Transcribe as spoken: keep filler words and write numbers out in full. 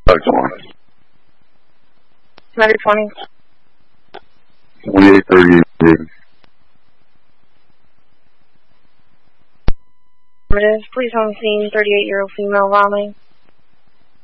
How's it going? Number twenty. twenty-eight thirty-eight. Please on scene, thirty-eight-year-old female vomiting.